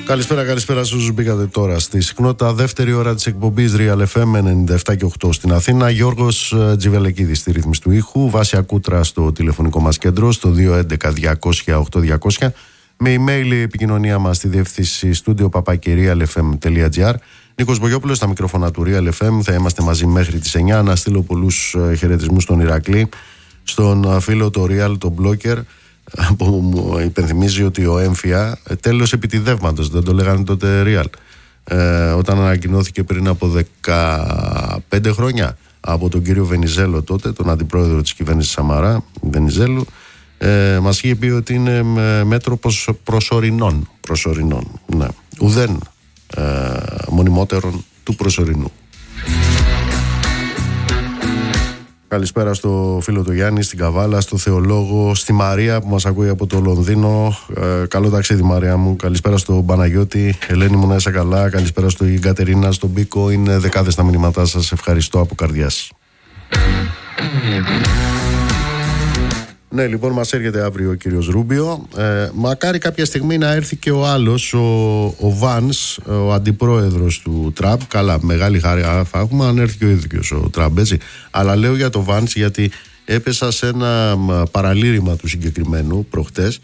Καλησπέρα σε όσους μπήκατε τώρα στη συχνότητα. Δεύτερη ώρα της εκπομπής Real FM 97 και 8 στην Αθήνα. Γιώργος Τζιβελεκίδης στη ρύθμιση του ήχου. Βάσια Κούτρα στο τηλεφωνικό μας κέντρο στο 211-200-8200. Με email η επικοινωνία μας στη διεύθυνση studio@realfm.gr. Νίκος Μπογιόπουλος στα μικρόφωνα του Real FM. Θα είμαστε μαζί μέχρι τις 9. Να στείλω πολλούς χαιρετισμούς στον Ηρακλή, στον φίλο το Real, τον Blocker, που μου υπενθυμίζει ότι ο Έμφυα τέλος επιτιδεύματος, δεν το λέγανε τότε Real, όταν ανακοινώθηκε πριν από 15 χρόνια από τον κύριο Βενιζέλο, τότε τον αντιπρόεδρο της κυβέρνησης Σαμαρά, Βενιζέλου, μας είχε πει ότι είναι μέτρο προσωρινών, ναι. Ουδέν μονιμότερον του προσωρινού. Καλησπέρα στο φίλο του Γιάννη, στην Καβάλα, στο Θεολόγο, στη Μαρία που μας ακούει από το Λονδίνο. Καλό ταξίδι, Μαρία μου. Καλησπέρα στον Παναγιώτη. Ελένη μου, να είσαι καλά. Καλησπέρα στην Κατερίνα, στον Πίκο. Είναι δεκάδες τα μηνύματά σας. Ευχαριστώ από καρδιάς. Ναι, λοιπόν, μας έρχεται αύριο ο κύριος Ρούμπιο. Μακάρι κάποια στιγμή να έρθει και ο άλλος, ο Βάνς, ο αντιπρόεδρος του Τραμπ. Καλά, μεγάλη χαρά θα έχουμε αν έρθει και ο ίδιος ο Τραμπ, έτσι. Αλλά λέω για το Βάνς γιατί έπεσα σε ένα παραλήρημα του συγκεκριμένου προχτές.